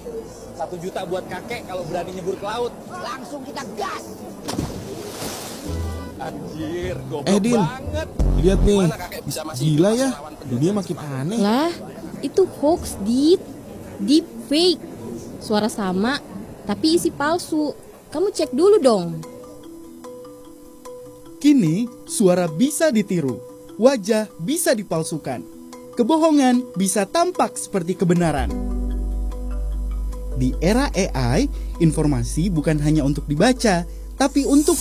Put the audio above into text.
1 juta buat kakek kalau berani nyebur ke laut. Langsung kita gas. Anjir, goblok Din, banget. lihat nih. Mana kakek bisa masih Gila ya, lawan dunia makin aneh. Lah, itu hoax, deep fake. Suara sama, tapi isi palsu. Kamu cek dulu dong. Kini, suara bisa ditiru, wajah bisa dipalsukan, kebohongan bisa tampak seperti kebenaran. Di era AI, informasi bukan hanya untuk dibaca, tapi untuk